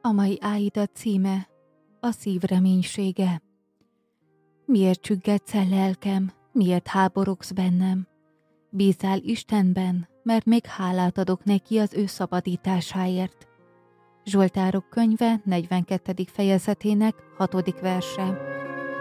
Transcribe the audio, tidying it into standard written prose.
A mai Áida címe a szív reménysége. Miért csüggedsz el, lelkem, miért háborogsz bennem? Bízzál Istenben, mert még hálát adok neki az ő szabadításáért. Zsoltárok könyve 42. fejezetének 6. verse.